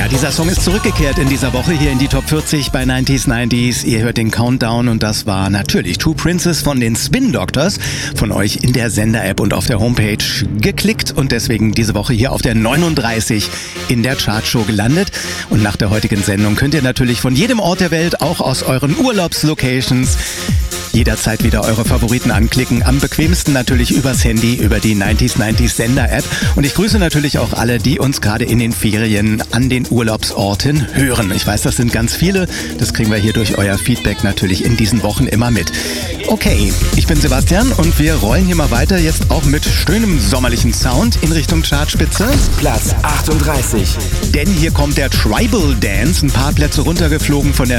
dieser Song ist zurückgekehrt in dieser Woche hier in die Top 40 bei 90s. Ihr hört den Countdown und das war natürlich Two Princes von den Spin Doctors, von euch in der Sender-App und auf der Homepage geklickt und deswegen diese Woche hier auf der 39 in der Chartshow gelandet. Und nach der heutigen Sendung könnt ihr natürlich von jedem Ort der Welt, auch aus euren Urlaubslocations, jederzeit wieder eure Favoriten anklicken. Am bequemsten natürlich übers Handy, über die 90s Sender-App. Und ich grüße natürlich auch alle, die uns gerade in den Ferien an den Urlaubsorten hören. Ich weiß, das sind ganz viele. Das kriegen wir hier durch euer Feedback natürlich in diesen Wochen immer mit. Okay, ich bin Sebastian und wir rollen hier mal weiter, jetzt auch mit schönem sommerlichen Sound in Richtung Chartspitze. Platz 38. Denn hier kommt der Tribal Dance, ein paar Plätze runtergeflogen von der